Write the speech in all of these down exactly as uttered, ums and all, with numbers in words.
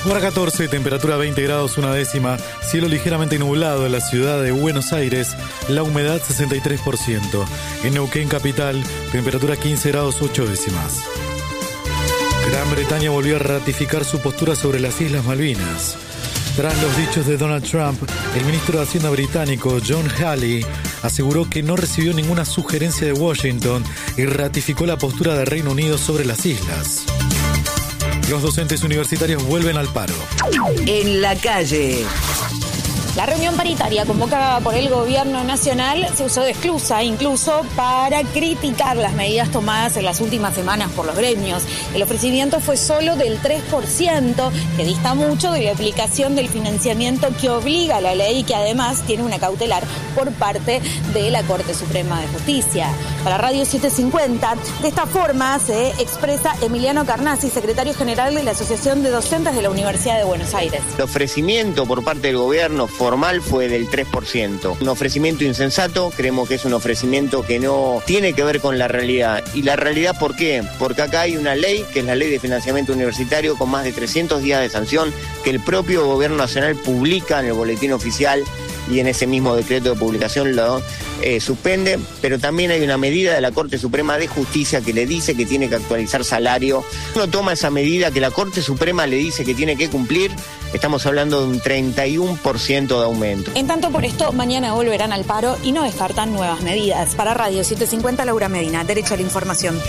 Hora catorce, temperatura veinte grados una décima, cielo ligeramente nublado en la ciudad de Buenos Aires, la humedad sesenta y tres por ciento. En Neuquén capital, temperatura quince grados ocho décimas. Gran Bretaña volvió a ratificar su postura sobre las Islas Malvinas. Tras los dichos de Donald Trump, el ministro de Hacienda británico John Healey aseguró que no recibió ninguna sugerencia de Washington y ratificó la postura de Reino Unido sobre las islas. Los docentes universitarios vuelven al paro. En la calle. La reunión paritaria convocada por el gobierno nacional se usó de excusa incluso para criticar las medidas tomadas en las últimas semanas por los gremios. El ofrecimiento fue solo del tres por ciento, que dista mucho de la aplicación del financiamiento que obliga a la ley y que además tiene una cautelar por parte de la Corte Suprema de Justicia. Para Radio setecientos cincuenta, de esta forma se expresa Emiliano Carnasi, secretario general de la Asociación de Docentes de la Universidad de Buenos Aires. El ofrecimiento por parte del gobierno formal fue del tres por ciento. Un ofrecimiento insensato, creemos que es un ofrecimiento que no tiene que ver con la realidad. ¿Y la realidad por qué? Porque acá hay una ley, que es la Ley de Financiamiento Universitario, con más de trescientos días de sanción, que el propio gobierno nacional publica en el boletín oficial y en ese mismo decreto de publicación lo eh, suspende, pero también hay una medida de la Corte Suprema de Justicia que le dice que tiene que actualizar salario. Uno toma esa medida que la Corte Suprema le dice que tiene que cumplir, estamos hablando de un treinta y uno por ciento de aumento. En tanto, por esto, mañana volverán al paro y no descartan nuevas medidas. Para Radio setecientos cincuenta, Laura Medina, derecho a la información.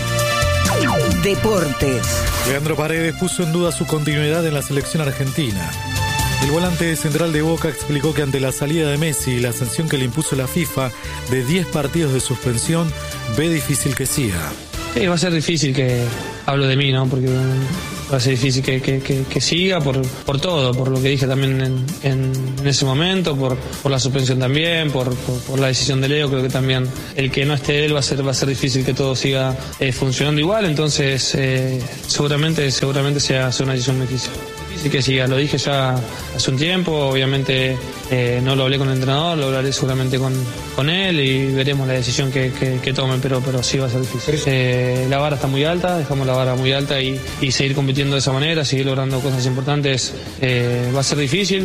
Deportes. Leandro Paredes puso en duda su continuidad en la selección argentina. El volante central de Boca explicó que ante la salida de Messi y la sanción que le impuso la FIFA de diez partidos de suspensión, ve difícil que siga. Sí, va a ser difícil que... Hablo de mí, ¿no? Porque va a ser difícil que, que, que, que siga por, por todo, por lo que dije también en, en, en ese momento, por, por la suspensión también, por, por, por la decisión de Leo. Creo que también el que no esté él va a ser, va a ser difícil que todo siga eh, funcionando igual. Entonces, eh, seguramente, seguramente sea, sea una decisión muy difícil. Sí que siga, lo dije ya hace un tiempo, obviamente eh, no lo hablé con el entrenador, lo hablaré seguramente con, con él y veremos la decisión que, que, que tome, pero, pero sí va a ser difícil. Eh, la vara está muy alta, dejamos la vara muy alta y, y seguir compitiendo de esa manera, seguir logrando cosas importantes eh, va a ser difícil.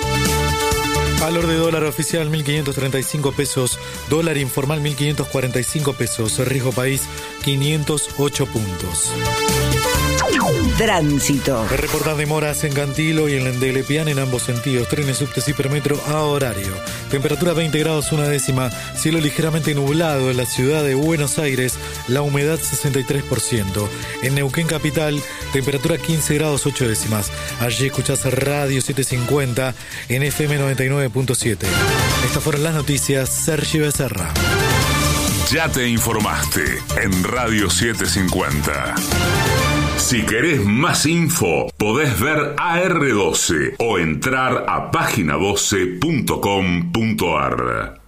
Valor de dólar oficial mil quinientos treinta y cinco pesos, dólar informal mil quinientos cuarenta y cinco pesos, riesgo país quinientos ocho puntos. Tránsito. Reportan demoras en Cantilo y en Lendelepián en ambos sentidos. Trenes, subtes y hipermetro a horario. Temperatura veinte grados una décima. Cielo ligeramente nublado en la ciudad de Buenos Aires. La humedad sesenta y tres por ciento. En Neuquén capital, temperatura quince grados ocho décimas. Allí escuchás Radio setecientos cincuenta en F M noventa y nueve punto siete. Estas fueron las noticias. Sergi Becerra. Ya te informaste en Radio setecientos cincuenta. Si querés más info, podés ver A R doce o entrar a página doce punto com punto ar.